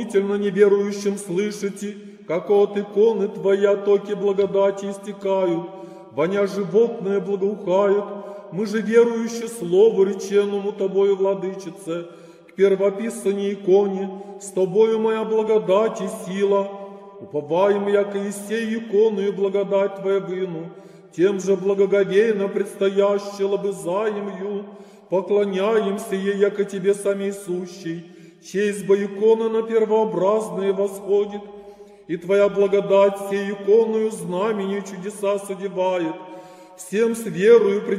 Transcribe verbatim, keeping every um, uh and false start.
неверующим слышите, как от иконы Твоя токи благодати истекают, воня животное благоухает, мы же верующие Слову реченному Тобою, Владычице, к первописанной иконе, с Тобою моя благодать и сила, уповаем, яко и сей иконою благодать Твоя выну, тем же благоговейно предстояще лобызаем ю, поклоняемся ей, яко Тебе самей сущей, честь бы икона на первообразное восходит, и Твоя благодать сей иконою знаменью чудеса содевает, всем с верою пред